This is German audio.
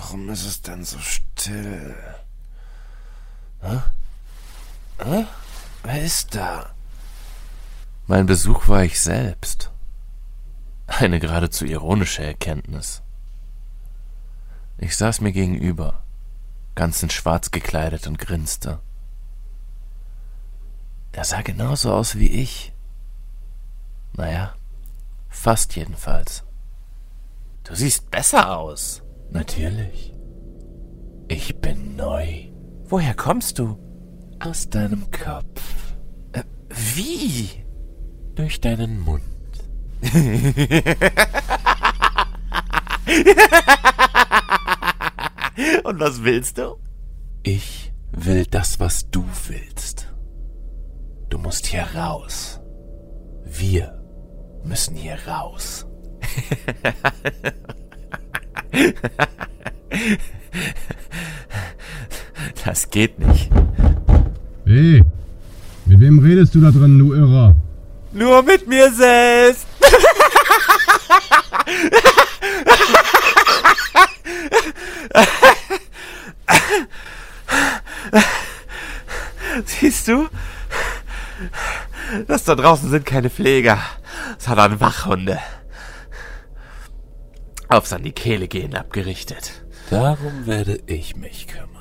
Warum ist es denn so still? Wer ist da? Mein Besuch war ich selbst. Eine geradezu ironische Erkenntnis. Ich saß mir gegenüber, ganz in schwarz gekleidet und grinste. Er sah genauso aus wie ich. Naja, fast jedenfalls. Du siehst besser aus. Natürlich. Ich bin neu. Woher kommst du? Aus deinem Kopf. Wie? Durch deinen Mund. Und was willst du? Ich will das, was du willst. Du musst hier raus. Wir müssen hier raus. Das geht nicht. Hey, mit wem redest du da drin, du Irrer? Nur mit mir selbst. Siehst du? Das da draußen sind keine Pfleger, sondern Wachhunde. Aufs an die Kehle gehen abgerichtet. Darum werde ich mich kümmern.